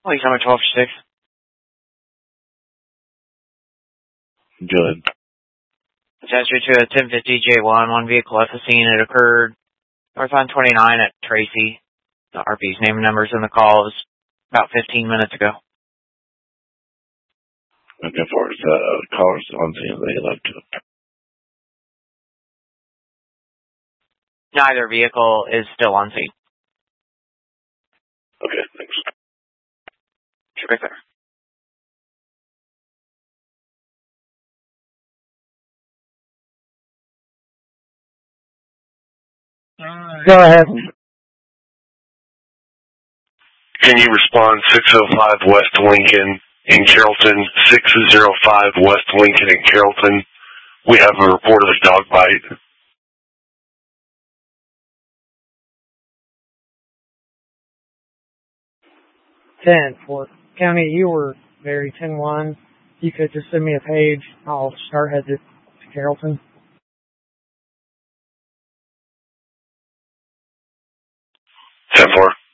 Please tell me 12-6. Good. Attached to a 1050 J1, one vehicle left the scene. It occurred north on 29 at Tracy. The RP's name and numbers in the call was about 15 minutes ago. Okay, as far as the callers on scene, they left it. Neither vehicle is still on scene. Okay, thanks. Should be clear. Go ahead. Can you respond 605 West Lincoln in Carrollton, 605 West Lincoln in Carrollton? We have a report of a dog bite. 10 for County, you were very 10-1. You could just send me a page. I'll start headed to Carrollton. 10-4.